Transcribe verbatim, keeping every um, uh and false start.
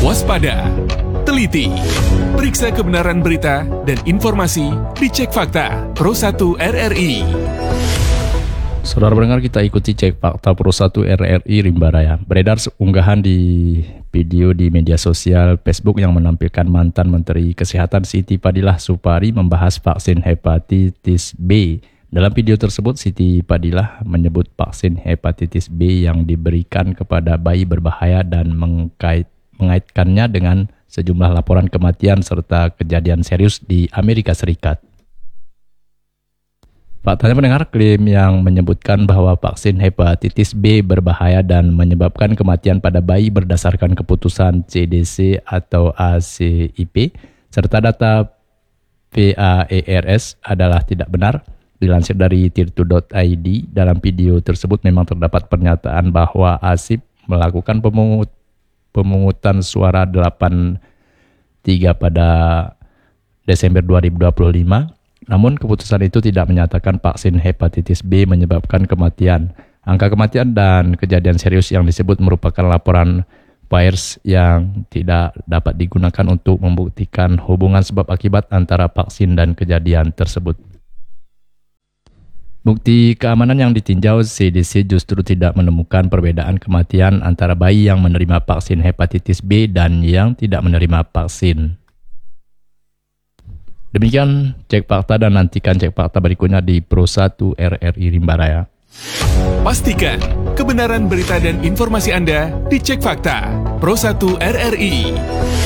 Waspada, teliti, periksa kebenaran berita dan informasi dicek fakta Pro satu R R I. Saudara pendengar, kita ikuti cek fakta Pro satu R R I Rimba Raya. Beredar unggahan di video di media sosial Facebook yang menampilkan mantan Menteri Kesehatan Siti Fadilah Supari membahas vaksin hepatitis B. Dalam video tersebut, Siti Fadilah menyebut vaksin hepatitis B yang diberikan kepada bayi berbahaya dan mengkait, mengaitkannya dengan sejumlah laporan kematian serta kejadian serius di Amerika Serikat. Faktanya pendengar, klaim yang menyebutkan bahwa vaksin hepatitis B berbahaya dan menyebabkan kematian pada bayi berdasarkan keputusan C D C atau A C I P serta data V A E R S adalah tidak benar. Dilansir dari tirto dot i d, dalam video tersebut memang terdapat pernyataan bahwa A S I P melakukan pemungut, pemungutan suara delapan tiga pada Desember dua ribu dua puluh lima. Namun keputusan itu tidak menyatakan vaksin hepatitis B menyebabkan kematian. Angka kematian dan kejadian serius yang disebut merupakan laporan Pfizer yang tidak dapat digunakan untuk membuktikan hubungan sebab akibat antara vaksin dan kejadian tersebut. Bukti keamanan yang ditinjau C D C justru tidak menemukan perbedaan kematian antara bayi yang menerima vaksin hepatitis B dan yang tidak menerima vaksin. Demikian cek fakta, dan nantikan cek fakta berikutnya di Pro satu R R I Rimba Raya. Pastikan kebenaran berita dan informasi Anda dicek fakta Pro satu R R I.